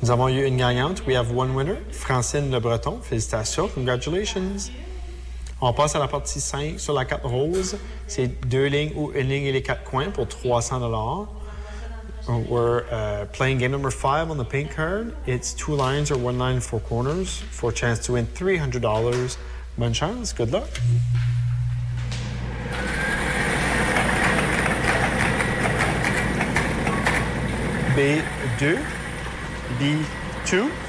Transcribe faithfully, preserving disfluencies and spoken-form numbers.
Nous avons eu une gagnante. We have one winner. Francine Le Breton. Félicitations. Congratulations. On passe à la partie cinq sur la carte rose. C'est deux lignes ou une ligne et les quatre coins pour trois cents dollars. We're uh, playing game number five on the pink card. It's two lines or one line, four corners for a chance to win three hundred dollars. Bonne chance. Good luck. B two, B two.